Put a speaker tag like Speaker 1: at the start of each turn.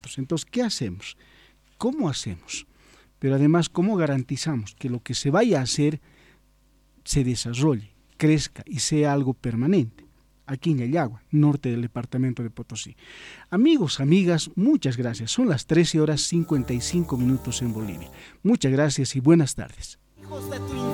Speaker 1: proyectos. Entonces, ¿qué hacemos? ¿Cómo hacemos? Pero además, ¿cómo garantizamos que lo que se vaya a hacer se desarrolle, crezca y sea algo permanente? Aquí en Yayagua, norte del departamento de Potosí. Amigos, amigas, muchas gracias. Son las 13:55 en Bolivia. Muchas gracias y buenas tardes.